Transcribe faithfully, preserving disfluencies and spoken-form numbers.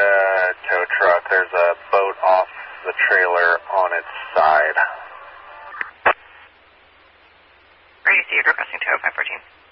tow truck. There's a boat off the trailer on its side. Are you see requesting tow five fourteen?